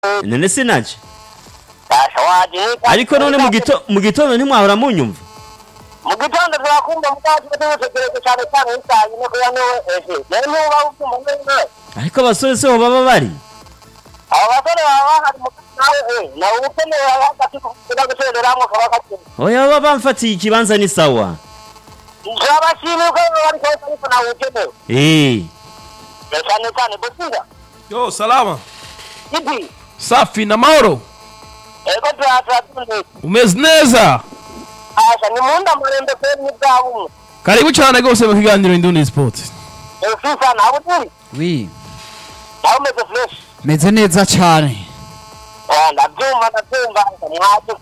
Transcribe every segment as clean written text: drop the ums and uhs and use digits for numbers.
none sinaje Tashawaje. ariko none mu gitondo ntimwahora munyumva Mu gitondo twakumva mukaje tutegereje cyane cyane insanye no kuya no rero uba ufuma none. ariko abasore se ho baba bari Aba basore baba hari mu nawe na ubukene hagati kugira gutereramo kabakati. oya baba bamfatiye ikibanza ni sawa Jabashimwe ko bari ko na ubukene. Cyane cyane businga. Yo, salama. Ipi. Safi na mahoro. Ego twatunze. Umeze neza. Asha ni munda marembe kweli bwawo. Karibu cyane gose mu kiganiro Indundi Sport. Sisa na buturi. Oui. Umeze fresh. Meze neza cyane. Ndabyumva mwaje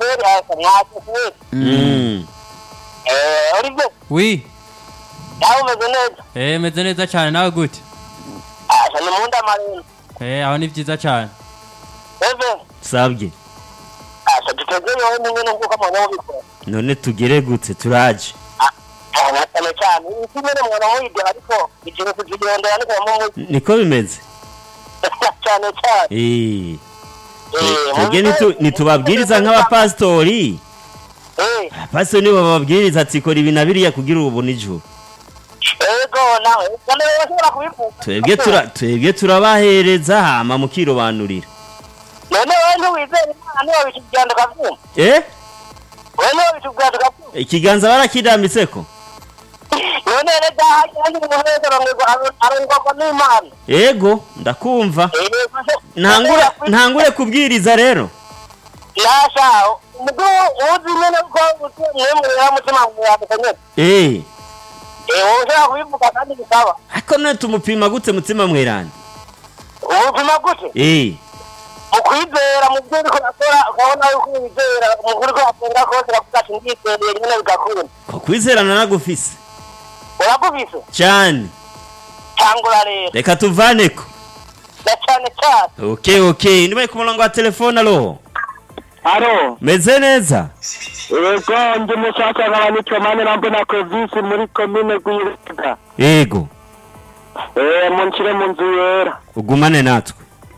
kweli. Olivier. Oui. Umeze neza. Meze neza cyane nawe gute? Asha ni munda marembe. Aho ni byiza cyane. Eve. sabye Asha dutegereje nyine nkuko mwana wabikora. none tugere gute turaje Cyane cyane. Ikimene mwana wide ariko ikintu kugenda ariko mu niko bimeze cyane cyane. twebwe nitubabwiriza nk'abapasitori abapasitori nibo bababwiriza ati kora ibi na biriya kugira ubone ijuru Ego nawe kandi bashobora kubivuga. twebwe turabahereza hama mukirobanurira None wewe ntiwizera Imana niyo bikigenda kavyuma. Wewe niyo bikigenda kavyuma. ikiganza barakidambitseko None rega handi muhezero arongwa n'Imana. ego ndakumva ntangure kubwiriza rero Nasha mudu uzi nyene ko mwemwe ya mutima mwabukanye. Ushaka kubivuga kandi bisaba. ariko none tumupima gute mutima mwerana Ubupima gute? Ukwizera mu byo uriko urakora ukabona yuko wizera mu kuri ko asenga kose uravuga ati ndizeye nyene bigakunda. ko kwizerana nagufise Uragubise cyane cyangura rero. reka tuvaneko Cyane cyane. okay ndime ku murongo wa telefone alo Aro. meze neza Ego ndi mushaka nk'abanitwa mane nambo na Covisi muri commune Gwiruka. ego Munchire mu nzu yera. ugumane natwe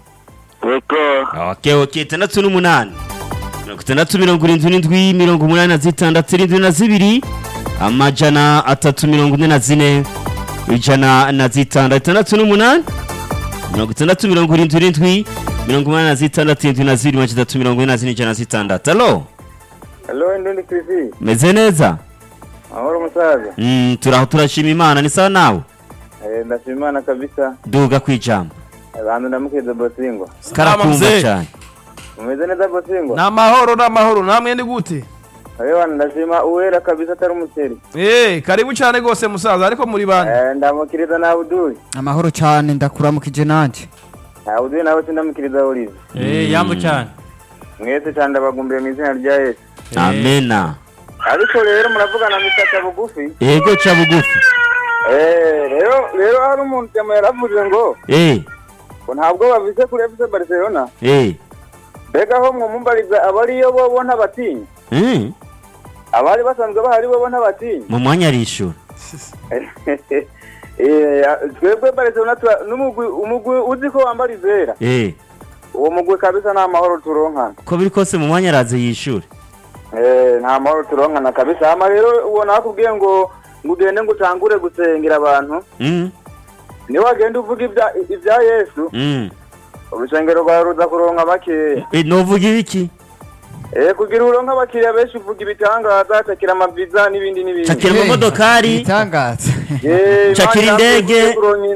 Ego. okay 68 67 86 amajana 344 ijana na zitandatu 68 67 86 alo Hello, Indundi Krizi. meze neza Ahoro musaza. turaho turashima Imana ni sawa nawe Ndashima Imana kabisa. duga kwijambo Abantu ndamukeze Bosingwa. karakumva cyane Umeze neza Bosingwa? Na mahoro namwe ndi gute? Ayo ndashima uwera kabisa atari umuteri. Karibu cyane gose musaza ariko muri bande. Ndamukiriza na Abdul. Amahoro cyane ndakuramukije nanje. Abdul nawe sindamukiriza Olive. Yambo cyane. Mwese cyane ndabagumbiye mu izina rya Yesu. amena Ariko rero muravugana misata bugufi. ego cha bugufi rero hari umuntu yaravuze ngo ko ntabwo bavise kuri FC Barcelona. Bega ho mwumumbariza abariyo bo ntabatinya. Abari basanzwe bahari bo ntabatinya. mu mwanya arishura twebwe Barcelona umugwi uzi ko wambara izera. Uwo mugwi kabisa nta mahoro turonkana. ko biri kose mu mwanya araze yishure nta mahoro turonkana kabisa. Ama rero ubona akubwiye ngo ngugende ngutangure gusengera abantu. Ni wagenda uvuga ibya Yesu. Urusengero rwa ruza kuronka bakeya. novuga ibiki kugira uronka bakeya benshi uvuga ibitangaza takira amaviza n'ibindi takira mu modokari bitangaza takira indege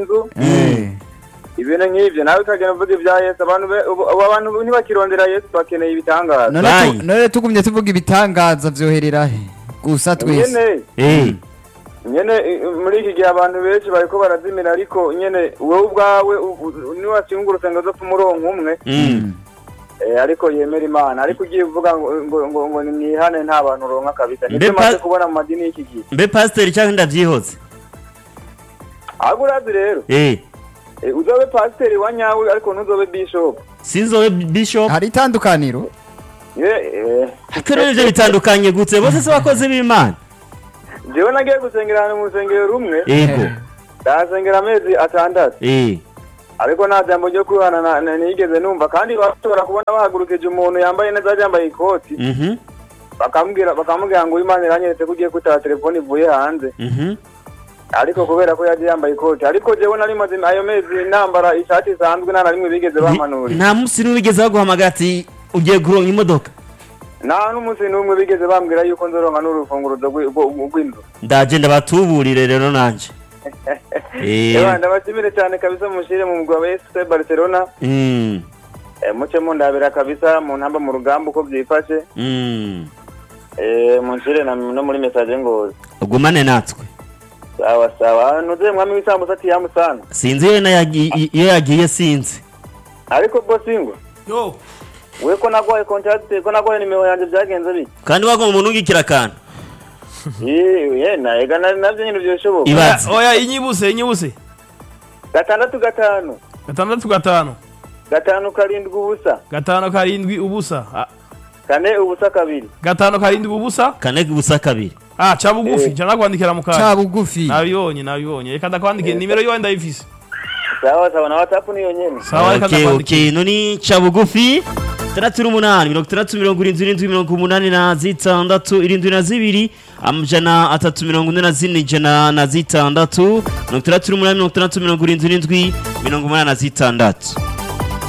ibintu nk'ibyo nawe ukagenda uvuga ibya Yesu. Abantu ntibakirondera Yesu bakeneye ibitangaza. none tugumye tuvuga ibitangaza vyoherera he gusa twese nyene muri iki gihe abantu benshi bariko barazimira ariko nyene wowe ubwawe niwasingura usanga zo kumuronka umwe ariko yemera Imana ariko ugiye uvuga ngo nimwihane nta bantu ronka kabisa. Nibyo maze kubona mu madini y'iki gihe. mbe pastor cyangwa ndavyihoze agurazi rero uzobe pastor wa nyawe ariko ntuzobe bishop. sinzobe bishop hari itandukaniro ariko nivyo bitandukanye gute bose se bakoze b'Imana jewe nagiye gusengera mu rusengero rumwe ego ndasengera amezi atandatu ariko nta jambo ryo kwihana nigeze numva kandi bashobora kubona bahagurukije umuntu yambaye neza yambaye ikoti bakamubwira ngo Imana iranyeretse ko ugiye kwitaba telefone ivuye hanze ariko kubera ko yaje yambaye ikoti ariko jewe nari maze ayo mezi nambara ishati isanzwe nta rimwe bigeze bamanura nta musi n'ubigeze baguhamagara ati ugiye kuronka imodoka nta n'umunsi n'umwe bigeze bambwira yuko nzoronka n'urufunguruzo rw'inzu ndaje ndabatuburire rero nanje ndabashimire cyane kabisa mushire mu mugwa wa FC Barcelona mucemo ndabira kabisa mu ntamba mu rugamba uko byifashe munshire no muri message ngozi ugumane natwe sawa nuze mwami w'isambusa ati yamusana sinzi iyo yagiye sinzi ariko bosingo yo we ko nagwaye contact ko nagwaye nimero yanje byagenze biki kandi wagomba umuntu ungikira kana na ega navyo nyine byoshoboka oya inyibuse 6-5 6-5 5-7 ubusa 5-7 ubusa 4-2 5-7 ubusa 4-2 cha bugufi cyana kwandikira mu kanya cha bugufi nabibonye reka ndakwandike nimero yo ndayifise sawa na WhatsApp niyo nyene sawa reka ndakwandike okay noni cha bugufi 38 amajana 344 6 38 87 86